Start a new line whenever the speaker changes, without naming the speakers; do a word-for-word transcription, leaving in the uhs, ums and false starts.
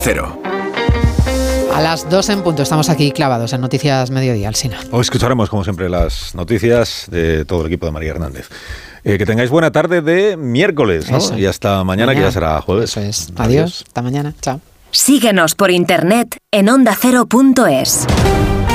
Cero.
A las dos en punto estamos aquí clavados en Noticias Mediodía, Alsina.
Hoy escucharemos, como siempre, las noticias de todo el equipo de María Hernández. Eh, que tengáis buena tarde de miércoles, ¿no?
Eso.
Y hasta mañana, mañana, que ya será jueves.
Eso es. Adiós. Adiós. Hasta mañana. Chao.
Síguenos por internet en onda cero punto es.